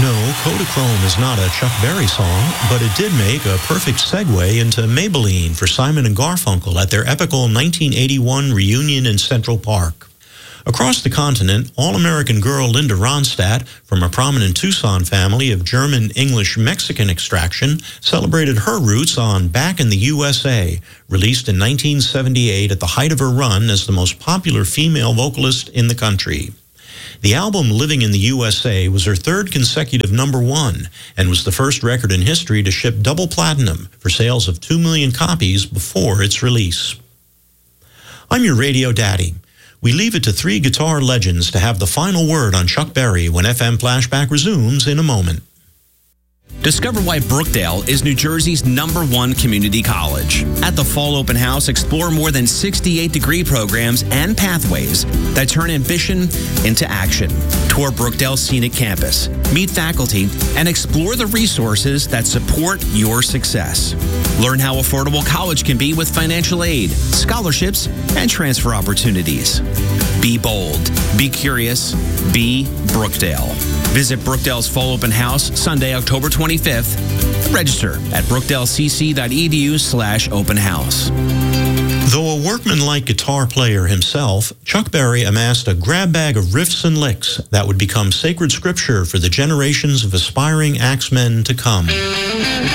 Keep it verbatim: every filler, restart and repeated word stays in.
No, Kodachrome is not a Chuck Berry song, but it did make a perfect segue into Maybelline for Simon and Garfunkel at their epical nineteen eighty-one reunion in Central Park. Across the continent, all-American girl Linda Ronstadt, from a prominent Tucson family of German, English, Mexican extraction, celebrated her roots on Back in the U S A, released in nineteen seventy-eight at the height of her run as the most popular female vocalist in the country. The album Living in the U S A was her third consecutive number one and was the first record in history to ship double platinum for sales of two million copies before its release. I'm your radio daddy. We leave it to three guitar legends to have the final word on Chuck Berry when F M Flashback resumes in a moment. Discover why Brookdale is New Jersey's number one community college. At the Fall Open House, explore more than sixty-eight degree programs and pathways that turn ambition into action. Tour Brookdale's scenic campus, meet faculty, and explore the resources that support your success. Learn how affordable college can be with financial aid, scholarships, and transfer opportunities. Be bold, be curious, be Brookdale. Visit Brookdale's Fall Open House Sunday, October twenty-fifth. Register at brookdalecc.edu slash open house. Though a workmanlike guitar player himself, Chuck Berry amassed a grab bag of riffs and licks that would become sacred scripture for the generations of aspiring axemen to come.